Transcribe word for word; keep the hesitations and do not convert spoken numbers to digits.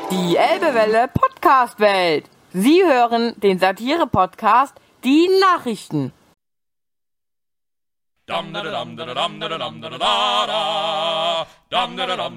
Die Elbewelle Podcast-Welt. Sie hören den Satire-Podcast Die Nachrichten. Dam da dam da dam da dam da da dam da dam